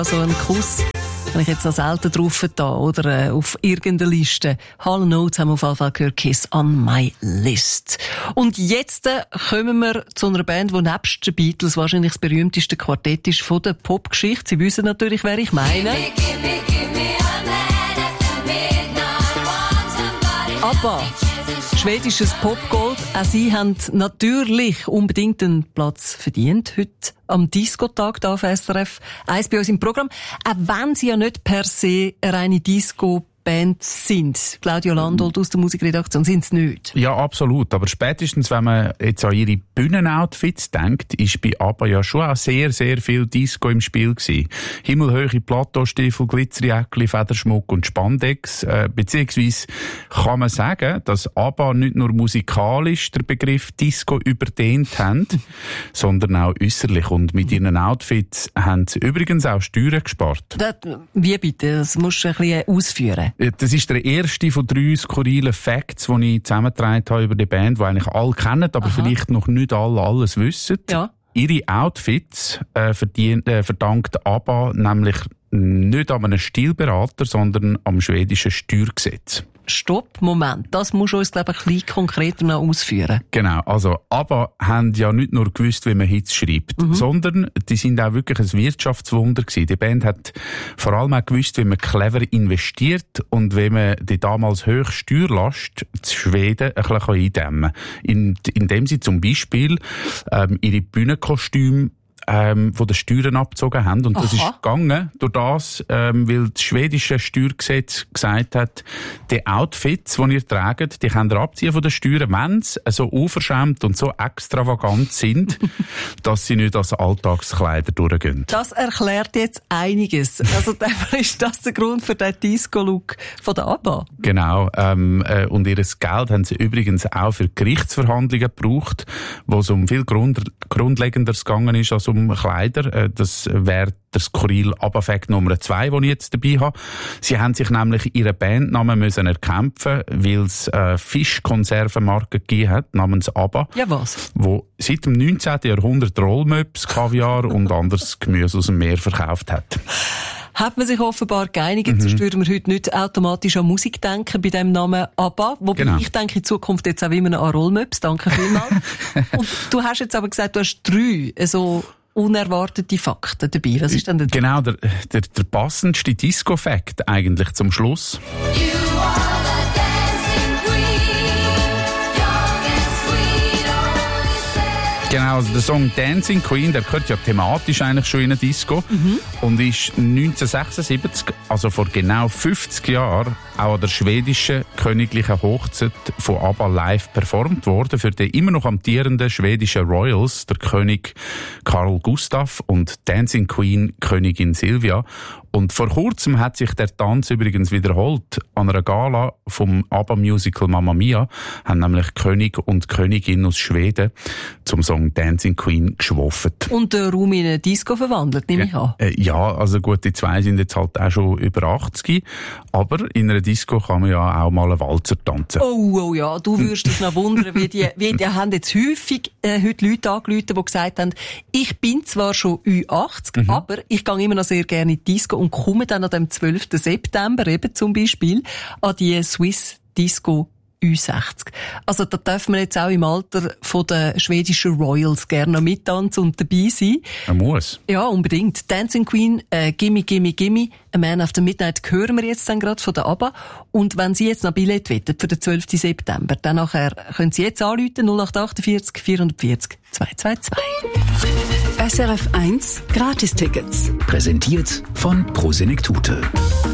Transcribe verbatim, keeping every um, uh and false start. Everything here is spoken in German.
Also ein Kuss, wenn ich jetzt noch selten drauf da oder äh, auf irgendeiner Liste. Hall and Oates haben wir auf jeden Fall gehört, Kiss on my list. Und jetzt äh, kommen wir zu einer Band, die nebst den Beatles wahrscheinlich das berühmteste Quartett ist von der Popgeschichte. Sie wissen natürlich, wer ich meine. Aber schwedisches Popgold, auch sie haben natürlich unbedingt einen Platz verdient. Heute am Disco-Tag hier auf S R F eins bei uns im Programm. Auch wenn sie ja nicht per se eine reine Disco Band sind. Claudio Landolt aus der Musikredaktion sind es nicht. Ja, absolut. Aber spätestens, wenn man jetzt an ihre Bühnenoutfits denkt, ist bei ABBA ja schon auch sehr, sehr viel Disco im Spiel gewesen. Himmelhohe Plateaustiefel, Glitzerjäckli, Federschmuck und Spandex. Äh, beziehungsweise kann man sagen, dass ABBA nicht nur musikalisch den Begriff Disco überdehnt haben, sondern auch äußerlich. Und mit ihren Outfits haben sie übrigens auch Steuern gespart. Das, wie bitte? Das musst du ein bisschen ausführen. Das ist der erste von drei skurrilen Facts, die ich zusammengetragen habe über die Band, die eigentlich alle kennen, aber Aha. vielleicht noch nicht alle alles wissen. Ja. Ihre Outfits äh, verdient, äh, verdankt ABBA nämlich nicht an einem Stilberater, sondern am schwedischen Steuergesetz. Stopp, Moment. Das musst du uns, glaube ich, ein bisschen konkreter noch ausführen. Genau. Also, ABBA haben ja nicht nur gewusst, wie man Hits schreibt, mhm. sondern die sind auch wirklich ein Wirtschaftswunder gewesen. Die Band hat vor allem auch gewusst, wie man clever investiert und wie man die damals hohe Steuerlast zu Schweden ein bisschen eindämmen kann. Indem sie zum Beispiel ähm, ihre Bühnenkostüme Ähm, von den Steuern abgezogen haben. Und das Aha. ist gegangen durch das, ähm, weil das schwedische Steuergesetz gesagt hat, die Outfits, die ihr tragt, die könnt ihr abziehen von den Steuern, wenn sie so unverschämt und so extravagant sind, dass sie nicht als Alltagskleider durchgehen. Das erklärt jetzt einiges. Also ist das der Grund für den Disco-Look von der ABBA? Genau. Ähm, äh, und ihr Geld haben sie übrigens auch für Gerichtsverhandlungen gebraucht, wo es um viel Grund, Grundlegenderes gegangen ist als um Kleider. Das wäre der skurril ABBA-Fact Nummer zwei, den ich jetzt dabei habe. Sie haben sich nämlich ihren Bandnamen müssen erkämpfen, weil es eine Fischkonservenmarke gegeben hat, namens ABBA. Ja, was? Wo seit dem neunzehnten Jahrhundert Rollmöps, Kaviar und anderes Gemüse aus dem Meer verkauft hat. Hat man sich offenbar geeinigt, mhm. sonst würden wir heute nicht automatisch an Musik denken bei dem Namen ABBA. Wobei genau. ich denke in Zukunft jetzt auch immer an Rollmöps. Danke vielmals. Und du hast jetzt aber gesagt, du hast drei so unerwartete Fakten dabei. Was ist denn der? Genau, der, der, der passendste Disco-Fact eigentlich zum Schluss. Genau, also der Song Dancing Queen, der gehört ja thematisch eigentlich schon in eine Disco mhm. und ist neunzehnhundertsechsundsiebzig, also vor genau fünfzig Jahren, auch an der schwedischen königlichen Hochzeit von ABBA live performt worden für die immer noch amtierenden schwedischen Royals, der König Carl Gustaf und Dancing Queen Königin Silvia. Und vor kurzem hat sich der Tanz übrigens wiederholt. An einer Gala vom ABBA-Musical Mamma Mia haben nämlich König und Königin aus Schweden zum Song Dancing Queen geschwoffen. Und den Raum in eine Disco verwandelt, nehme ich an. Äh, ja, also gut, die zwei sind jetzt halt auch schon über achtzig. Aber in einer Disco kann man ja auch mal einen Walzer tanzen. Oh, oh ja, du würdest dich noch wundern, wie die, wie die haben jetzt häufig äh, heute Leute angerufen, die gesagt haben, ich bin zwar schon Ü achtzig, mhm. aber ich gehe immer noch sehr gerne in die Disco und komme dann an dem zwölften September eben zum Beispiel an die Swiss Disco Ü sechzig. Also da dürfen wir jetzt auch im Alter von den schwedischen Royals gerne noch mittanzen und dabei sein. Er muss. Ja, unbedingt. Dancing Queen, äh, Gimme, Gimme, Gimme, A Man After Midnight hören wir jetzt dann gerade von der ABBA. Und wenn Sie jetzt noch Billett wettet für den zwölften September, dann nachher können Sie jetzt anrufen null acht achtundvierzig vierundvierzig zweihundertzweiundzwanzig. S R F eins Gratistickets. Präsentiert von Prosenektute.